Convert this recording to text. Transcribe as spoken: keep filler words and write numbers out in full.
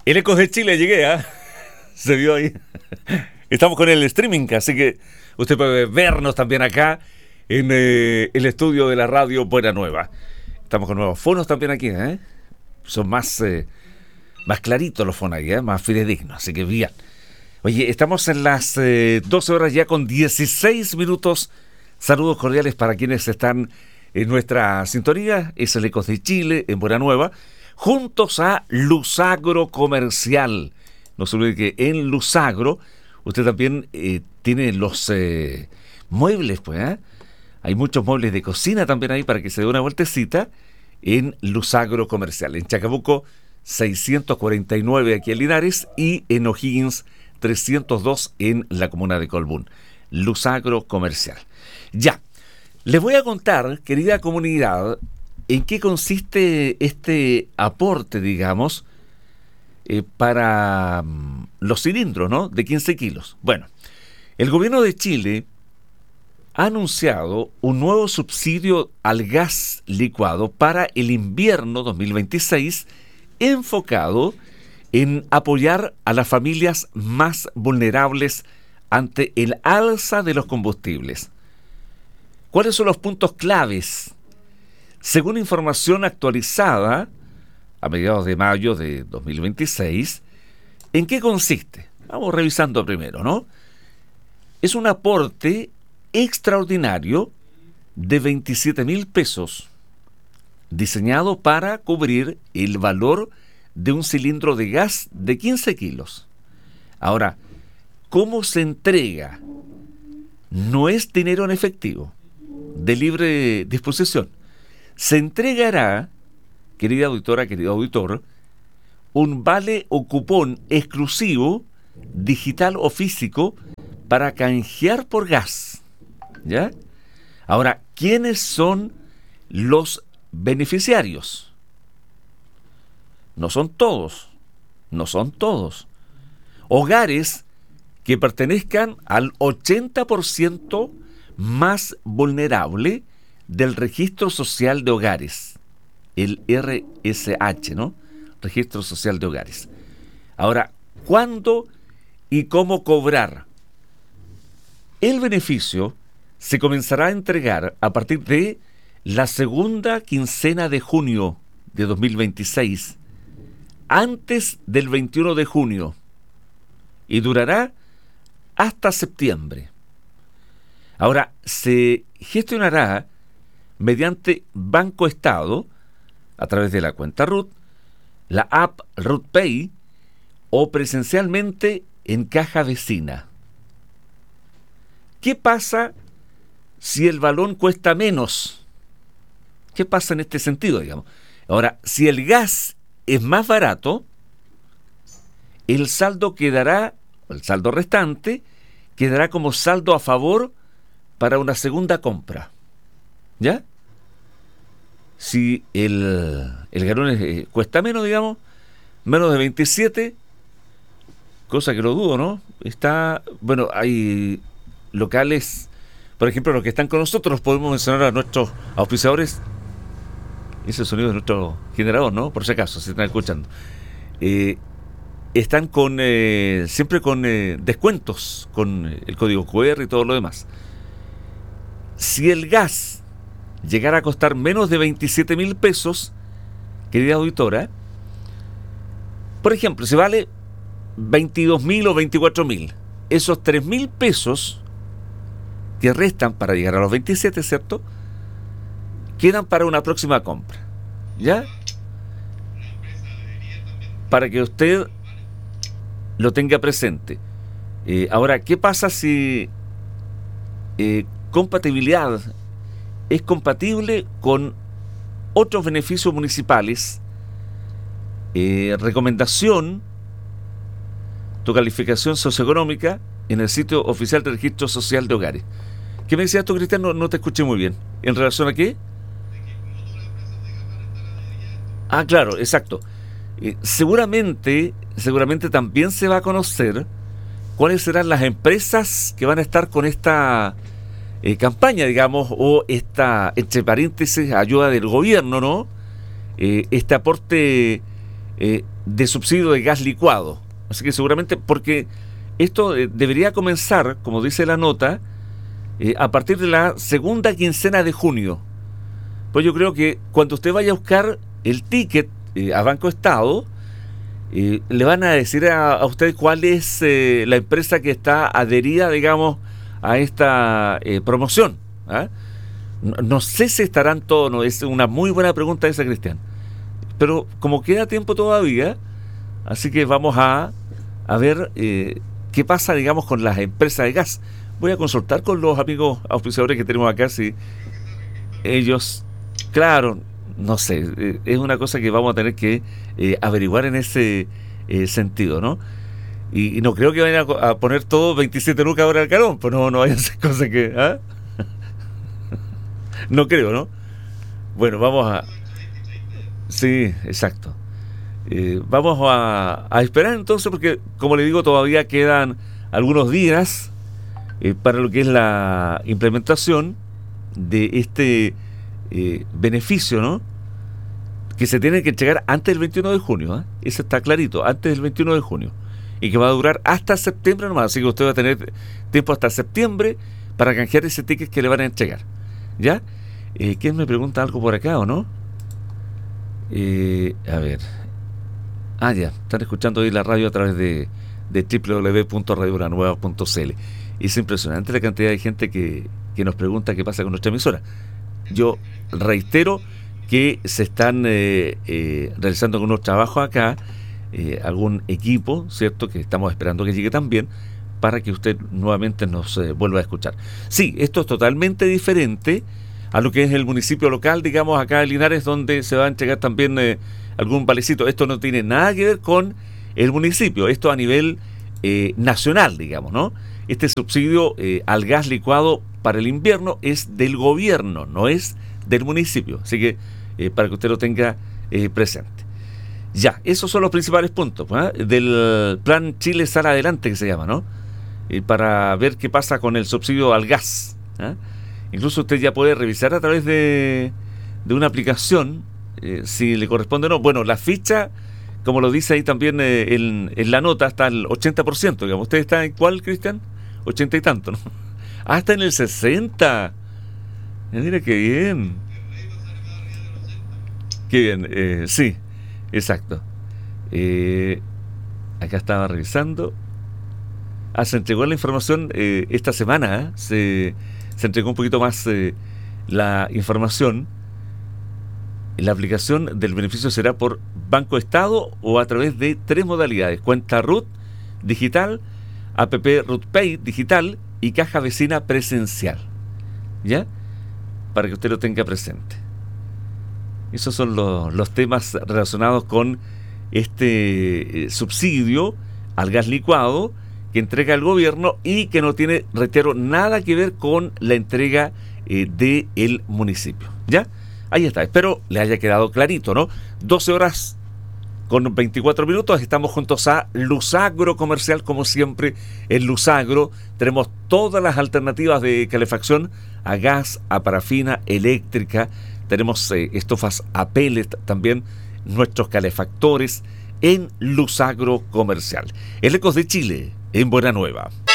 El Ecos de Chile llegué, ¿ah? ¿eh? Se vio ahí. Estamos con el streaming, así que usted puede vernos también acá en eh, el estudio de la radio Buena Nueva. Estamos con nuevos fonos también aquí, ¿eh? Son más, eh, más claritos los fonos ahí, ¿eh? Más fidedignos, así que bien. Oye, estamos en las eh, doce horas ya con dieciséis minutos. Saludos cordiales para quienes están en nuestra sintonía. Es el Ecos de Chile en Buena Nueva. Juntos a Luzagro Comercial. No se olvide que en Luzagro usted también eh, tiene los eh, muebles, pues, ¿eh? Hay muchos muebles de cocina también ahí para que se dé una vueltecita en Luzagro Comercial. En Chacabuco seiscientos cuarenta y nueve aquí en Linares y en O'Higgins trescientos dos en la comuna de Colbún. Luzagro Comercial. Ya, les voy a contar, querida comunidad, en qué consiste este aporte, digamos, eh, para um, los cilindros, ¿no? De quince kilos. Bueno, el gobierno de Chile ha anunciado un nuevo subsidio al gas licuado para el invierno dos mil veintiséis, enfocado en apoyar a las familias más vulnerables ante el alza de los combustibles. ¿Cuáles son los puntos claves? Según información actualizada a mediados de mayo de dos mil veintiséis, ¿en qué consiste? Vamos revisando primero, ¿no? Es un aporte extraordinario de veintisiete mil pesos, diseñado para cubrir el valor de un cilindro de gas de quince kilos. Ahora, ¿cómo se entrega? No es dinero en efectivo, de libre disposición. Se entregará, querida auditora, querido auditor, un vale o cupón exclusivo, digital o físico, para canjear por gas. ¿Ya? Ahora, ¿quiénes son los beneficiarios? No son todos, no son todos. Hogares que pertenezcan al ochenta por ciento más vulnerable del Registro Social de Hogares, el R S H, ¿no? Registro Social de Hogares. Ahora, ¿cuándo y cómo cobrar? El beneficio se comenzará a entregar a partir de la segunda quincena de junio de dos mil veintiséis, antes del veintiuno de junio, y durará hasta septiembre. Ahora, se gestionará mediante Banco Estado, a través de la cuenta R U T, la app R U T Pay o presencialmente en caja vecina. ¿Qué pasa si el balón cuesta menos? ¿Qué pasa en este sentido, digamos? Ahora, si el gas es más barato, el saldo quedará, el saldo restante, quedará como saldo a favor para una segunda compra. ¿Ya? Si el, el galón es, cuesta menos, digamos, menos de veintisiete, cosa que lo dudo, ¿no? Está, bueno, hay locales, por ejemplo, los que están con nosotros, podemos mencionar a nuestros auspiciadores. Ese sonido de nuestro generador, ¿no? Por si acaso, si están escuchando. Eh, están con eh, siempre con eh, descuentos, con el código Q R y todo lo demás. Si el gas llegara a costar menos de veintisiete mil pesos, querida auditora, por ejemplo, si vale veintidós mil o veinticuatro mil, esos tres mil pesos que restan para llegar a los veintisiete, ¿cierto?, quedan para una próxima compra, ¿ya? Para que usted lo tenga presente. Eh, ahora, ¿qué pasa si eh, compatibilidad es compatible con otros beneficios municipales? Eh, recomendación, tu calificación socioeconómica en el sitio oficial del Registro Social de Hogares. ¿Qué me decías tú, Cristian? No, no te escuché muy bien. ¿En relación a qué? Ah, claro, exacto. Eh, seguramente, seguramente también se va a conocer cuáles serán las empresas que van a estar con esta eh, campaña, digamos, o esta, entre paréntesis, ayuda del gobierno, ¿no? Eh, este aporte eh, de subsidio de gas licuado. Así que seguramente, porque esto eh, debería comenzar, como dice la nota, eh, a partir de la segunda quincena de junio. Pues yo creo que cuando usted vaya a buscar el ticket eh, a Banco Estado, eh, le van a decir a, a usted cuál es eh, la empresa que está adherida, digamos, a esta eh, promoción. ¿Ah? No, no sé si estarán todos, no, es una muy buena pregunta esa, Cristian. Pero como queda tiempo todavía, así que vamos a, a ver eh, qué pasa, digamos, con las empresas de gas. Voy a consultar con los amigos auspiciadores que tenemos acá, si ellos, claro, no sé, eh, es una cosa que vamos a tener que eh, averiguar en ese eh, sentido, ¿no? Y, y no creo que vayan a, a poner todo veintisiete lucas ahora al calón, pues no, no vayan a hacer cosas que... ¿ah? No creo, ¿no? Bueno, vamos a... Sí, exacto. Eh, vamos a, a esperar entonces, porque como le digo, todavía quedan algunos días eh, para lo que es la implementación de este eh, beneficio, ¿no? Que se tiene que entregar antes del veintiuno de junio, ¿eh? Eso está clarito, antes del veintiuno de junio. Y que va a durar hasta septiembre nomás, así que usted va a tener tiempo hasta septiembre para canjear ese ticket que le van a entregar. ¿Ya? Eh, ¿Quién me pregunta algo por acá o no? Eh, a ver. Ah, ya, están escuchando hoy la radio a través de, de doble u doble u doble u punto radio buena nueva punto c l. Es impresionante la cantidad de gente que, que nos pregunta qué pasa con nuestra emisora. Yo reitero que se están eh, eh, realizando algunos trabajos acá, eh, algún equipo, ¿cierto?, que estamos esperando que llegue también, para que usted nuevamente nos eh, vuelva a escuchar. Sí, esto es totalmente diferente a lo que es el municipio local, digamos, acá en Linares, donde se va a entregar también eh, algún valecito. Esto no tiene nada que ver con el municipio, esto a nivel eh, nacional, digamos, ¿no? Este subsidio eh, al gas licuado para el invierno es del gobierno, no es del municipio. Así que, eh, para que usted lo tenga eh, presente. Ya, esos son los principales puntos, ¿eh? Del plan Chile Sale Adelante, que se llama, ¿no? Eh, para ver qué pasa con el subsidio al gas, ¿eh? Incluso usted ya puede revisar a través de, de una aplicación eh, si le corresponde o no. Bueno, la ficha, como lo dice ahí también eh, en, en la nota, está al ochenta por ciento, digamos. ¿Usted está en cuál, Cristian? ochenta y tanto, ¿no? Ah, está en el sesenta. Mira qué bien. Qué bien, eh, sí, exacto. Eh, acá estaba revisando. Ah, se entregó la información eh, esta semana, ¿eh? Se, se entregó un poquito más eh, la información. La aplicación del beneficio será por Banco Estado o a través de tres modalidades: cuenta R U T digital, app R U T Pay digital y caja vecina presencial. ¿Ya? Para que usted lo tenga presente. Esos son los, los temas relacionados con este eh, subsidio al gas licuado que entrega el gobierno y que no tiene, reitero, nada que ver con la entrega eh, del municipio. ¿Ya? Ahí está. Espero le haya quedado clarito, ¿no? doce horas con veinticuatro minutos. Estamos juntos a Lusagro Comercial, como siempre. En Lusagro tenemos todas las alternativas de calefacción a gas, a parafina, eléctrica. Tenemos eh, estufas a pellet también, nuestros calefactores en Lusagro Comercial. El Ecos de Chile, en Buena Nueva.